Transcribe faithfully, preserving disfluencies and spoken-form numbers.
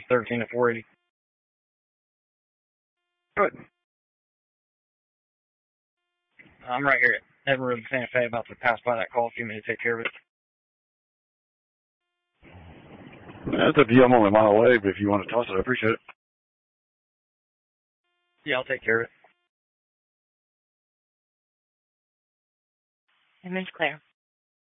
thirteen at four eighty. Good. I'm right here at Evan Road, Santa Fe, about to pass by that call if you want me to take care of it. That's up to you. I'm only a mile away, but if you want to toss it, I appreciate it. Yeah, I'll take care of it. Image clear.